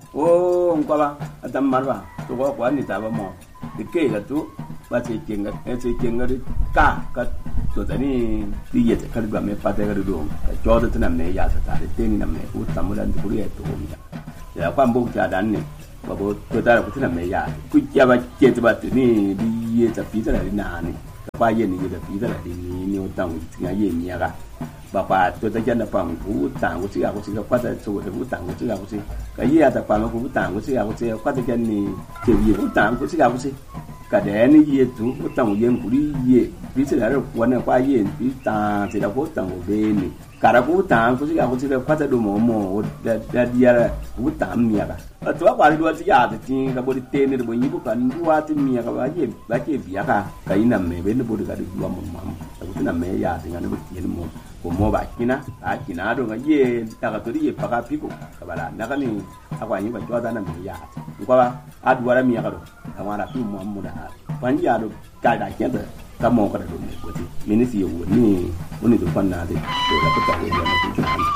o ngwa atam marwa to ko ni ta ba mo de ke la tu ba che kenga ka to tani ti ye ka ga me pa te ga do ka jo de na me ya ta de te ni na me u ta mo dan ku ye to mi ya kwa mbu ja dan ni ba bo to ta ku na me ya ku ya ba ke ta ba ni di ye ta pi ta ni na ni ka ba ye ni ye ta pi ta ni o ta ti ga ye mi ya ga ba pa to ta ja na pa ku ta ku si ga ku si ka pa ta so de ku ta ku si ga ku si ka ye ta pa ku ta ku si ga ku si ka ta ja ni ke ye ku ta ku si ga ku si cả đẻ nó ye tu có tàu yên của đi ye ví dụ là quan là qua ye ví ta thì là có tàu bên này cả là có tàu có gì cả có gì là qua ta đồ mồ đã đi ra có tàu mía cả ở chỗ qua đi đua thì giờ thì cái body tên này body như có cần đua thì mía cả ba ye vía cả cái nằm mẹ bên nó body cả được đua mồm cái nằm mẹ giờ thì nó body tiền mồm como ba kina kina do ngaye daga to di paka piko kabala nakani akwa nyi ba joda na mi ya ngwa adwara mi yakado kamara fi mu da ban ya do ka da kenda kamo ka do ne goti minisi yo ni woni do fanna de do la ko tawo ya na ku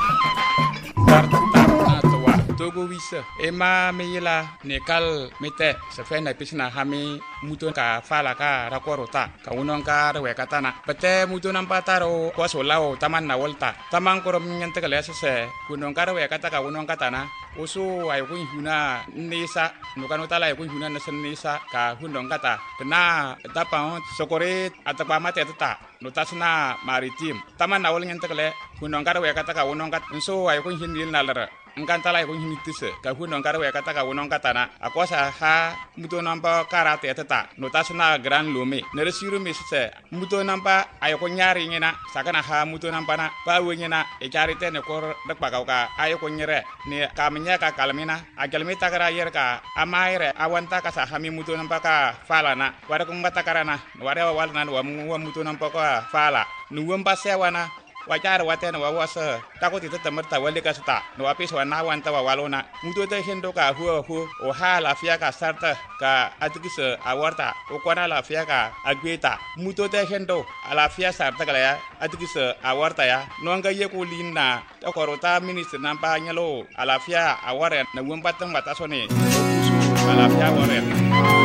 Togo wisa ema meyela nekal mete sefena pisna hami muton ka fala ka rakorota ka unon ka rewe katana pete muton ampataro kwaso lao taman na volta taman korom nyante kale sese kunon ka rewe kata ka unon katana usu ay kun huna nisa nukano tala ay kun huna nasen nisa ka hundon kata kena tapa sokore atapa mate tata notasna maritim taman na wol nyante kale kunon ka rewe kata ka unon kat so ay kun hinil nalara ngkantala ko hinitise ka hunon karwe kata ka wonon katana akwasa ha muto nampa karate tata notasna gran lume nere siru misse muto nampa ayo ko nyari ngena sakana ha muto nampa na pa wenyena e charite ne ko dakpa ka ayo ko nyere ne kamnya ka kalmina agalmi takara yer ka amaire awanta ka sa hami muto nampa ka falana wara ko ngata karana wara walna wa muto nampa ka fala nuwamba sewana wajar watena wawasa takoti temerta wale kasta no apis wana wanta walona muto te hendo ka hu o hala fia ka sarta ka atikise awarta o kwana la fia ka agweta muto te hendo ala fia sarta kala ya atikise awarta ya no anga ye ko linna to korota minister nampa nyalo ala fia aware na wumpa tang batasone ala fia aware